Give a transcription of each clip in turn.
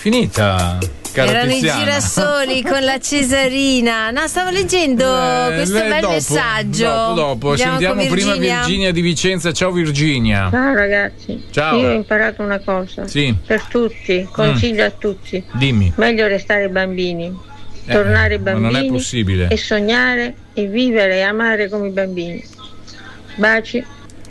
finita. Erano Tiziana. i girasoli con la Cesarina. No, stavo leggendo questo bel messaggio. Dopo. Andiamo Sentiamo con prima Virginia di Vicenza. Ciao Virginia. Ciao ragazzi. Ciao. Io ho imparato una cosa. Sì. Per tutti, consiglio a tutti. Dimmi. Meglio restare bambini, tornare ma bambini non è possibile. e sognare e vivere e amare come i bambini. Baci.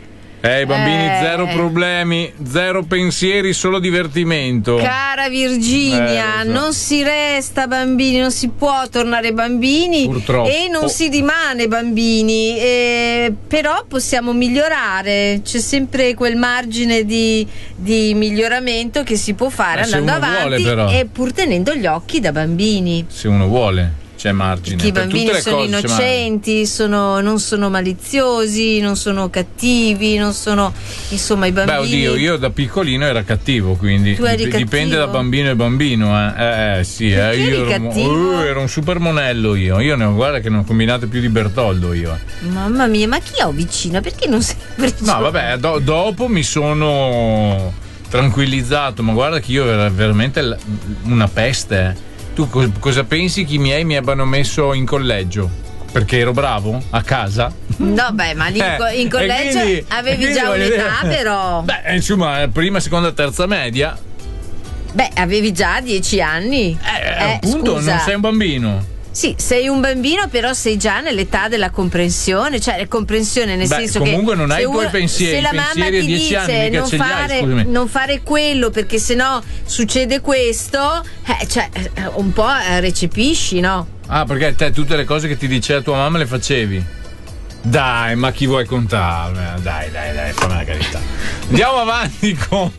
I bambini zero problemi, zero pensieri, solo divertimento. Cara Virginia, lo so. non si resta bambini, non si può tornare bambini. Purtroppo. E non si rimane bambini, però possiamo migliorare, c'è sempre quel margine di miglioramento che si può fare Se andando uno vuole, avanti però. e pur tenendo gli occhi da bambini. Se uno vuole, c'è margine. Che i Per bambini tutte le sono cose c'è innocenti, non sono maliziosi, non sono cattivi, non sono, insomma, i bambini. Beh, oddio, io da piccolino era cattivo, quindi Tu eri dipende cattivo? da bambino e bambino. Sì, Perché io eri cattivo? ero un super monello io. Io guarda che ne ho combinate più di Bertoldo io. Mamma mia, ma chi ho vicino? Perché non sei preso? No, vabbè, dopo mi sono tranquillizzato, ma guarda che io ero veramente una peste. Tu cosa pensi che i miei mi abbiano messo in collegio? Perché ero bravo a casa? No, beh, ma lì in collegio quindi avevi già voglio un'età, dire, però. Beh, insomma, prima, seconda, terza media. Beh, avevi già 10 anni. Appunto, scusa. non sei un bambino. Sì, sei un bambino, però sei già nell'età della comprensione, cioè comprensione nel senso che comunque non hai se i tuoi pensieri, se la i mamma pensieri a ti 10 anni, dice mica ce li hai, scusami. non fare quello perché sennò succede questo, cioè un po' recepisci, no? Ah, perché te tutte le cose che ti diceva tua mamma le facevi? Dai, ma chi vuoi contare? Dai, fammi la carità. Andiamo avanti con.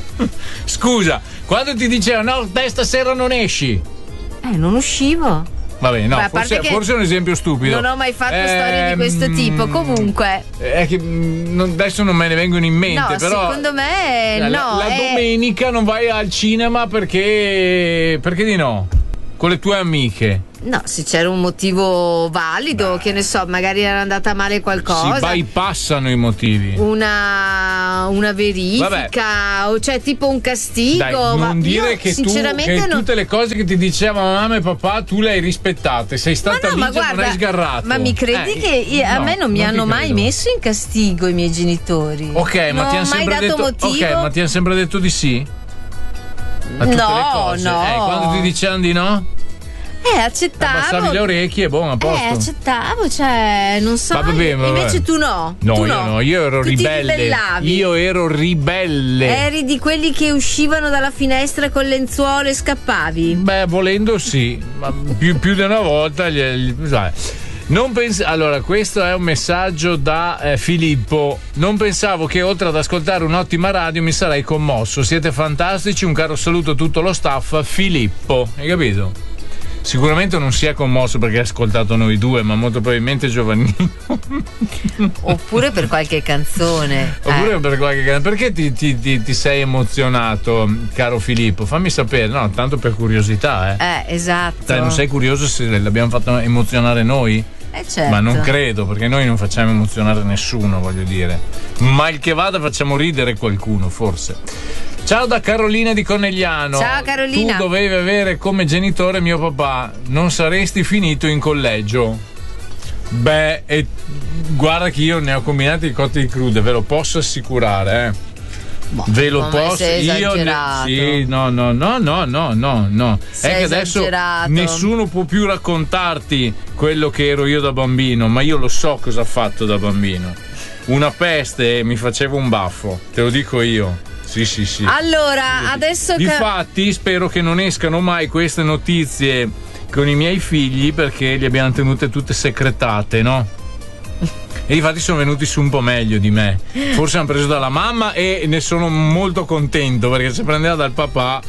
Scusa, quando ti diceva no, te stasera non esci? Non uscivo. Vabbè, no, Beh, a parte forse è un esempio stupido. Non ho mai fatto storie di questo tipo. Comunque, è che adesso non me ne vengono in mente, no, però. secondo me La domenica non vai al cinema perché di no? Con le tue amiche. No, se c'era un motivo valido, che ne so, magari era andata male qualcosa. Si bypassano i motivi. Una verifica, o cioè tipo un castigo. Dai, non ma dire io, che sinceramente tu che tutte le cose che ti dicevano mamma e papà tu le hai rispettate, sei stata lì, guarda, non hai sgarrato. Ma mi credi che a me non mi hanno mai messo in castigo i miei genitori? Ok, ma non ti hanno sempre detto motivo. ok, ma ti hanno sempre detto di sì? A tutte le cose. No. Quando ti dicevano di no? Accettavo. Abbassavi le orecchie e a posto. Accettavo, cioè, non so. Vabbè. Invece tu no. No, tu io no, io ero tu ribelle. Ti ribellavi. Io ero ribelle. Eri di quelli che uscivano dalla finestra con lenzuolo e scappavi? Beh, volendo sì, ma più di una volta sai. Allora, questo è un messaggio da Filippo. Non pensavo che oltre ad ascoltare un'ottima radio mi sarei commosso. Siete fantastici, un caro saluto a tutto lo staff. Filippo, hai capito? Sicuramente non si è commosso perché ha ascoltato noi due, ma molto probabilmente Giovannino. Oppure per qualche canzone. Oppure per qualche canzone. Perché ti sei emozionato, caro Filippo? Fammi sapere, no, tanto per curiosità, esatto. Dai, non sei curioso se l'abbiamo fatto emozionare noi? Certo. Ma non credo, perché noi non facciamo emozionare nessuno, voglio dire. Mal che vada facciamo ridere qualcuno, forse. Ciao da Carolina di Conegliano. Ciao Carolina. Tu dovevi avere come genitore mio papà, non saresti finito in collegio. Beh, guarda che io ne ho combinati di cotte di crude, ve lo posso assicurare, Ve lo posso io sì, no. Sei è che adesso esagerato. nessuno può più raccontarti quello che ero io da bambino, ma io lo so cosa ho fatto da bambino. Una peste, mi facevo un baffo, te lo dico io. Sì. Allora, adesso difatti spero che non escano mai queste notizie con i miei figli perché li abbiamo tenute tutte segretate, no? E infatti sono venuti su un po' meglio di me. Forse hanno preso dalla mamma e ne sono molto contento, perché se prendeva dal papà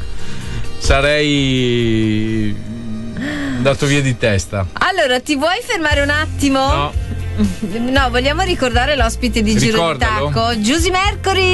sarei andato via di testa. Allora, ti vuoi fermare un attimo? No. No, vogliamo ricordare l'ospite di Giro di Tacco, Giusy Mercury.